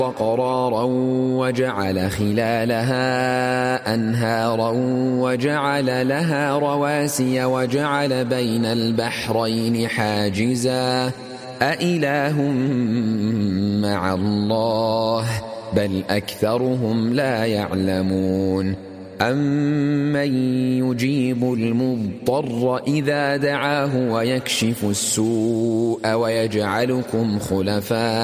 قرارا وجعل خلالها أنهارا وجعل لها رواسي وجعل بين البحرين حاجزا أإله مع الله بل أكثرهم لا يعلمون أمن يجيب المضطر إذا دعاه ويكشف السوء ويجعلكم خلفاء